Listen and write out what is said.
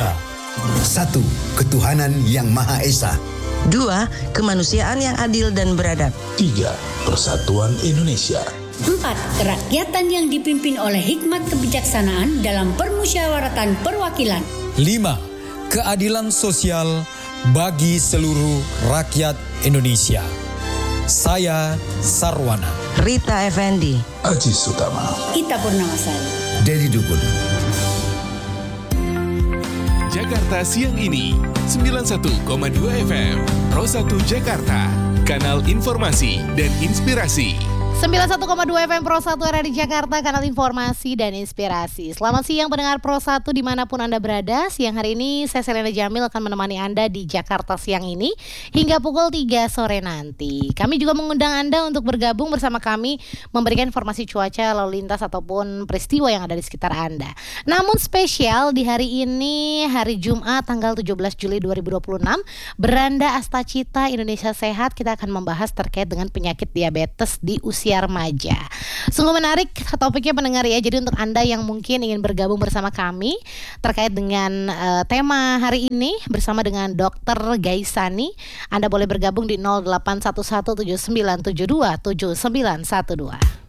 Pancasila. 1. Ketuhanan Yang Maha Esa. 2. Kemanusiaan yang adil dan beradab. 3. Persatuan Indonesia. 4. Kerakyatan yang dipimpin oleh hikmat kebijaksanaan dalam permusyawaratan perwakilan. 5. Keadilan sosial bagi seluruh rakyat Indonesia. Saya Sarwana. Rita Effendi. Aji Sutama. Ita Purnamasari. Dedi Dukun. Jakarta Siang Ini 91,2 FM Pro 1 Jakarta, kanal informasi dan inspirasi. 91,2 FM Pro 1 era di Jakarta, kanal informasi dan inspirasi. Selamat siang pendengar Pro 1 dimanapun Anda berada. Siang hari ini saya Selena Jamil akan menemani Anda di Jakarta Siang Ini hingga pukul 3 sore nanti. Kami juga mengundang Anda untuk bergabung bersama kami, memberikan informasi cuaca, lalu lintas ataupun peristiwa yang ada di sekitar Anda. Namun spesial di hari ini, hari Jumat tanggal 17 Juli 2026, Beranda Astacita Indonesia Sehat, kita akan membahas terkait dengan penyakit diabetes di usia remaja. Sungguh menarik topiknya pendengar ya. Jadi untuk Anda yang mungkin ingin bergabung bersama kami terkait dengan tema hari ini bersama dengan Dr. Gaisani, Anda boleh bergabung di 081179727912.